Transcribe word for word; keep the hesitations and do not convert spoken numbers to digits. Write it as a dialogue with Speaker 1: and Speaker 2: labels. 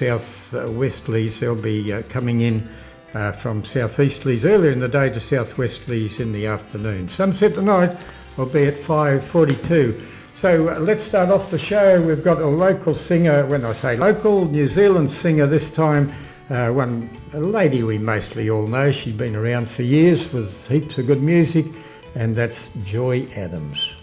Speaker 1: south uh, westerlies. They'll be uh, coming in uh, from southeasterlies earlier in the day to southwesterlies in the afternoon. Sunset tonight will be at five forty-two. So uh, let's start off the show. We've got a local singer, when I say local, New Zealand singer this time, uh, one a lady we mostly all know. She's been around for years with heaps of good music, and that's Joy Adams.